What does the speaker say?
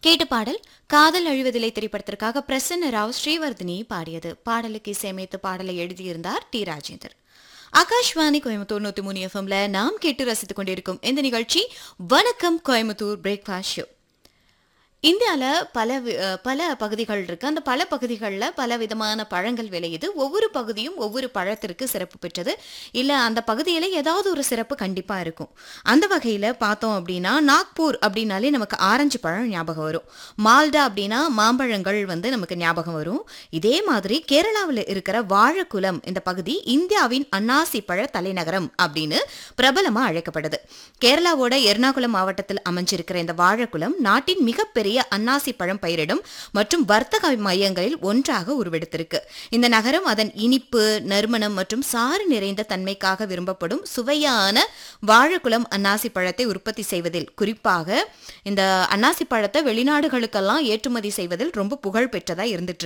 கேட்ட பாடல் காதல் அழிவதில்லை திரைப்படத்திற்காக பிரசன்ன ராவ் ஸ்ரீவர்தினி பாடியது. பாடலுக்கு இசையமைத்து பாடலை எழுதியிருந்தார் டி ராஜேந்தர். ஆகாஷ்வாணி கோயம்புத்தூர் 103 எஃப்எம்ல நாம் கேட்டு ரசித்துக் கொண்டிருக்கும் இந்த நிகழ்ச்சி வணக்கம் கோயம்புத்தூர் பிரேக்ஃபாஸ்ட் ஷோ. இந்தியாவில் பல பகுதிகள் இருக்கு. அந்த பல பகுதிகளில் பல விதமான பழங்கள் விளையுது. ஒவ்வொரு பகுதியும் ஒவ்வொரு பழத்திற்கு சிறப்பு பெற்றது. இல்லை அந்த பகுதியில் ஏதாவது ஒரு சிறப்பு கண்டிப்பாக இருக்கும். அந்த வகையில் பார்த்தோம் அப்படின்னா நாக்பூர் அப்படின்னாலே நமக்கு ஆரஞ்சு பழம் ஞாபகம் வரும். மால்டா அப்படின்னா மாம்பழங்கள் நமக்கு ஞாபகம் வரும். இதே மாதிரி கேரளாவில் இருக்கிற வாழைக்குளம் இந்த பகுதி இந்தியாவின் அன்னாசி பழ தலைநகரம் அப்படின்னு பிரபலமாக அழைக்கப்படுது. கேரளாவோட எர்ணாகுளம் மாவட்டத்தில் அமைஞ்சிருக்கிற இந்த வாழைக்குளம் நாட்டின் மிகப்பெரிய அன்னாசி பழம் பயிரிடும் மற்றும் வர்த்தக மையங்களில் ஒன்றாக உருவெடுத்திருக்கு. இந்த நகரம் அதன் இனிப்பு, நறுமணம் மற்றும் சாறு நிறைந்த தன்மைக்காக விரும்பப்படும் சுவையான வாழைக்குளம் அன்னாசி பழத்தை உற்பத்தி செய்வதில், குறிப்பாக இந்த அன்னாசி பழத்தை வெளிநாடுகளுக்கெல்லாம் ஏற்றுமதி செய்வதில் ரொம்ப புகழ் பெற்றதா இருந்துட்டு